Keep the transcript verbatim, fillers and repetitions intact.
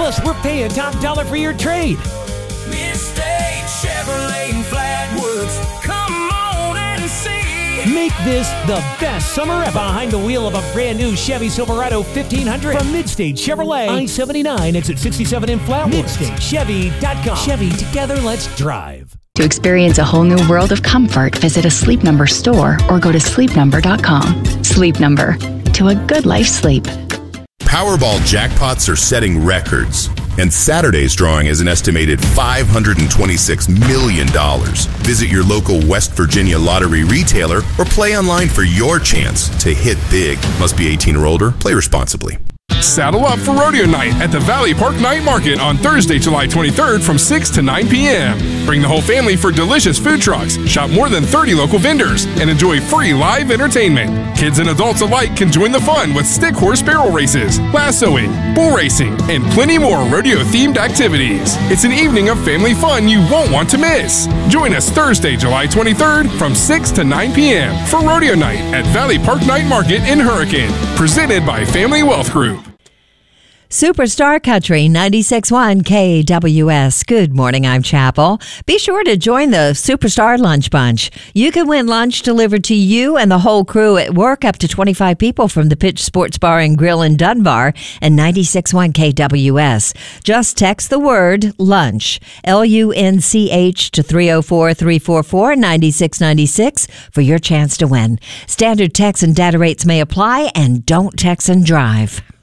Plus, we're paying top dollar for your trade. Midstate Chevrolet in Flatwoods. Come on and see. Make this the best summer ever behind the wheel of a brand new Chevy Silverado fifteen hundred from Midstate Chevrolet. I seventy-nine, exit sixty-seven in Flatwoods. Midstate Chevy dot com. Chevy, together, let's drive. To experience a whole new world of comfort, visit a Sleep Number store or go to sleep number dot com. Sleep Number, to a good life sleep. Powerball jackpots are setting records, and Saturday's drawing is an estimated five hundred twenty-six million dollars. Visit your local West Virginia lottery retailer or play online for your chance to hit big. Must be eighteen or older. Play responsibly. Saddle up for Rodeo Night at the Valley Park Night Market on Thursday, July twenty-third from six to nine p.m. Bring the whole family for delicious food trucks, shop more than thirty local vendors, and enjoy free live entertainment. Kids and adults alike can join the fun with stick horse barrel races, lassoing, bull racing, and plenty more rodeo-themed activities. It's an evening of family fun you won't want to miss. Join us Thursday, July twenty-third from six to nine p.m. for Rodeo Night at Valley Park Night Market in Hurricane, presented by Family Wealth Group. Superstar Country ninety-six point one K W S. Good morning, I'm Chapel. Be sure to join the Superstar Lunch Bunch. You can win lunch delivered to you and the whole crew at work, up to twenty-five people from the Pitch Sports Bar and Grill in Dunbar and ninety-six point one K W S. Just text the word lunch, L U N C H, to three oh four, three four four, nine six nine six for your chance to win. Standard text and data rates may apply, and don't text and drive.